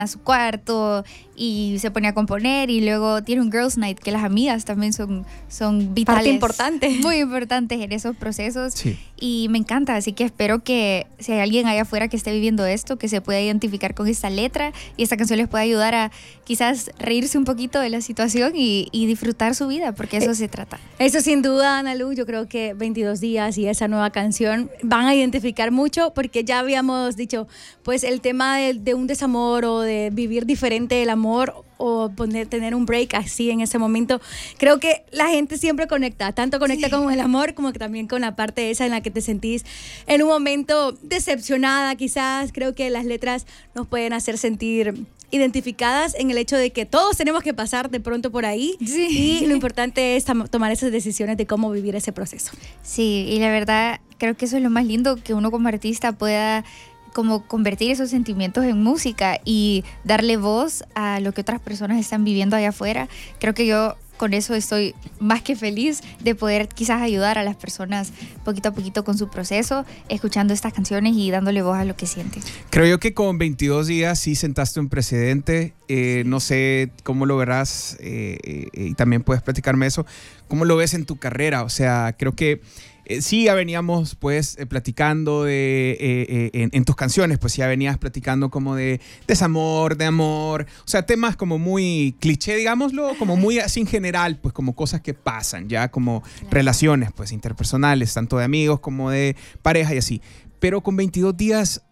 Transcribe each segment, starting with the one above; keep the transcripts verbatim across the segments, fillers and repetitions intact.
a su cuarto y se pone a componer, y luego tiene un girls night, que las amigas también son, son vitales. Parte importante. Muy importantes en esos procesos. Sí. Y me encanta, así que espero que si hay alguien allá afuera que esté viviendo esto, que se pueda identificar con esta letra y esta canción les pueda ayudar a quizás reírse un poquito de la situación y, y disfrutar su vida, porque eso eh, se trata. Eso sin duda, Ana Lu, yo creo que veintidós días y esa nueva canción van a identificar mucho, porque ya habíamos dicho, pues el tema de, de un desamor o de vivir diferente el amor o poner, tener un break así en ese momento, creo que la gente siempre conecta, tanto conecta sí. con el amor como que también con la parte esa en la que te sentís en un momento decepcionada quizás. Creo que las letras nos pueden hacer sentir identificadas en el hecho de que todos tenemos que pasar de pronto por ahí sí. y lo importante es tom- tomar esas decisiones de cómo vivir ese proceso. Sí, y la verdad creo que eso es lo más lindo, que uno como artista pueda como convertir esos sentimientos en música y darle voz a lo que otras personas están viviendo allá afuera. Creo que yo con eso estoy más que feliz de poder quizás ayudar a las personas poquito a poquito con su proceso, escuchando estas canciones y dándole voz a lo que sienten. Creo yo que con veintidós días sí sentaste un precedente. Eh, no sé cómo lo verás, eh, eh, y también puedes platicarme eso. ¿Cómo lo ves en tu carrera? O sea, creo que Eh, sí, ya veníamos pues eh, platicando de, eh, eh, en, en tus canciones, pues ya venías platicando como de desamor, de amor, o sea, temas como muy cliché, digámoslo, como muy así en general, pues como cosas que pasan, ya como claro. relaciones pues interpersonales, tanto de amigos como de pareja y así. Pero con veintidós días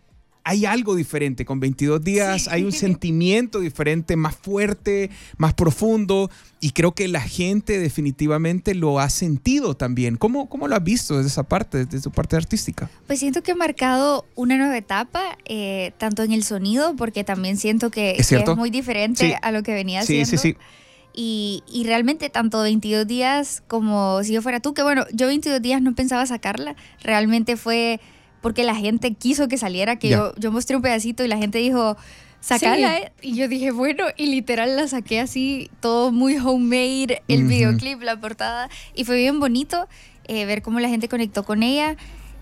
hay algo diferente, con veintidós días sí. hay un sentimiento diferente, más fuerte, más profundo, y creo que la gente definitivamente lo ha sentido también. ¿Cómo, cómo lo has visto desde esa parte, desde tu parte artística? Pues siento que ha marcado una nueva etapa, eh, tanto en el sonido, porque también siento que es, que es muy diferente sí. a lo que venía sí, haciendo. Sí, sí, sí. Y, y realmente tanto veintidós días como Si Yo Fuera Tú, que bueno, yo veintidós días no pensaba sacarla, realmente fue porque la gente quiso que saliera, que yo, yo mostré un pedacito y la gente dijo, sacala, sí. ¿eh? Y yo dije, bueno, y literal la saqué así, todo muy homemade, el uh-huh. videoclip, la portada, y fue bien bonito eh, ver cómo la gente conectó con ella.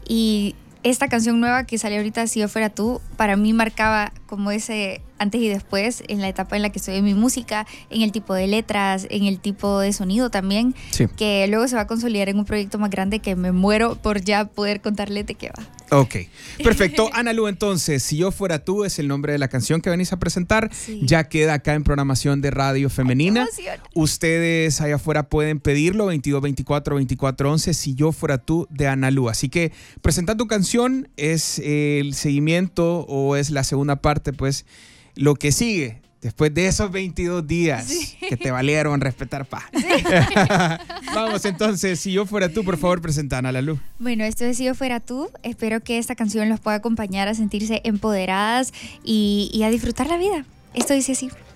Y esta canción nueva que salió ahorita, Si Yo Fuera Tú, para mí marcaba como ese antes y después en la etapa en la que estoy en mi música, en el tipo de letras, en el tipo de sonido también, sí. que luego se va a consolidar en un proyecto más grande que me muero por ya poder contarles de qué va. Ok, perfecto. Ana Lu, entonces, Si Yo Fuera Tú es el nombre de la canción que venís a presentar. Sí. Ya queda acá en programación de Radio Femenina. Ay, ustedes allá afuera pueden pedirlo, veintidós veinticuatro veinticuatro once, Si Yo Fuera Tú de Ana Lu. Así que presentar tu canción es el seguimiento o es la segunda parte, pues, lo que sigue después de esos veintidós días sí. que te valieron respetar paz. Sí. Vamos entonces, Si Yo Fuera Tú, por favor, presenta a Ana Lu. Bueno, esto es Si Yo Fuera Tú. Espero que esta canción los pueda acompañar a sentirse empoderadas y, y a disfrutar la vida. Esto dice así.